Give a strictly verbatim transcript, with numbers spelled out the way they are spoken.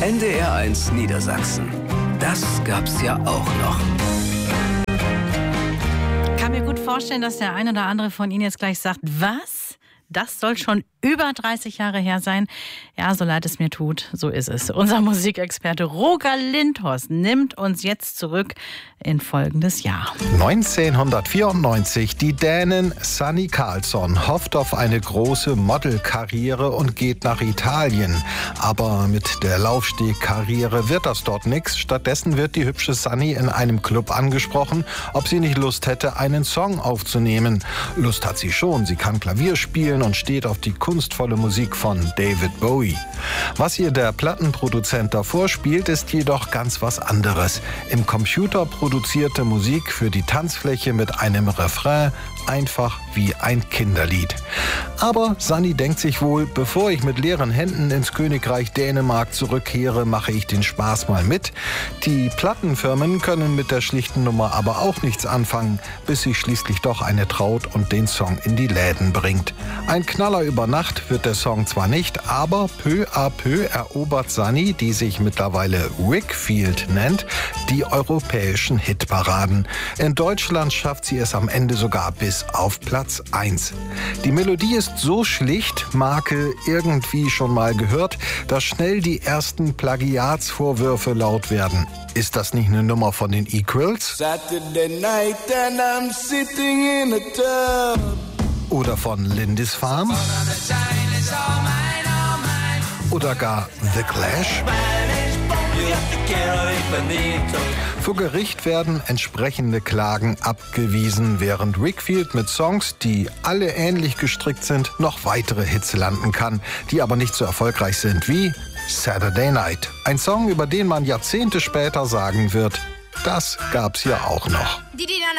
N D R eins Niedersachsen. Das gab's ja auch noch. Ich kann mir gut vorstellen, dass der eine oder andere von Ihnen jetzt gleich sagt, was? Das soll schon über dreißig Jahre her sein. Ja, so leid es mir tut, so ist es. Unser Musikexperte Roger Lindhorst nimmt uns jetzt zurück in folgendes Jahr. neunzehnhundertvierundneunzig. Die Dänin Sanny Karlsson hofft auf eine große Modelkarriere und geht nach Italien. Aber mit der Laufsteg-Karriere wird das dort nichts. Stattdessen wird die hübsche Sanny in einem Club angesprochen, ob sie nicht Lust hätte, einen Song aufzunehmen. Lust hat sie schon. Sie kann Klavier spielen und steht auf die kunstvolle Musik von David Bowie. Was ihr der Plattenproduzent davor spielt, ist jedoch ganz was anderes. Im Computer produzierte Musik für die Tanzfläche mit einem Refrain, einfach wie ein Kinderlied. Aber Sanny denkt sich wohl, bevor ich mit leeren Händen ins Königreich Dänemark zurückkehre, mache ich den Spaß mal mit. Die Plattenfirmen können mit der schlichten Nummer aber auch nichts anfangen, bis sich schließlich doch eine traut und den Song in die Läden bringt. Ein Knaller über Nacht wird der Song zwar nicht, aber peu à peu erobert Sanny, die sich mittlerweile Wakefield nennt, die europäischen Hitparaden. In Deutschland schafft sie es am Ende sogar bis auf Platz eins. Die Melodie ist so schlicht, Marke irgendwie schon mal gehört, dass schnell die ersten Plagiatsvorwürfe laut werden. Ist das nicht eine Nummer von den Equals? Saturday night and I'm sitting in a tub. Oder von Lindisfarne? Oder gar The Clash? Vor Gericht werden entsprechende Klagen abgewiesen, während Wakefield mit Songs, die alle ähnlich gestrickt sind, noch weitere Hits landen kann, die aber nicht so erfolgreich sind wie Saturday Night. Ein Song, über den man Jahrzehnte später sagen wird, das gab's ja auch noch.